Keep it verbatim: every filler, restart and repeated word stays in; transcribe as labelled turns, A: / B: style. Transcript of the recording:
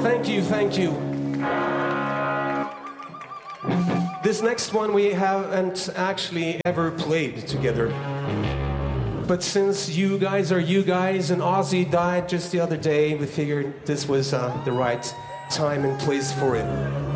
A: Thank you, thank you. This next one we haven't actually ever played together. But since you guys are you guys and Ozzy died just the other day, we figured this was uh, the right time and place for it.